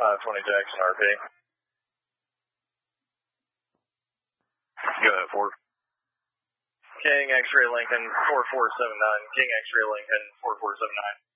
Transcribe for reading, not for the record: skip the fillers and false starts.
520 Jackson RP. Go ahead, Ford. King X-Ray Lincoln 4479. King X-Ray Lincoln 4479.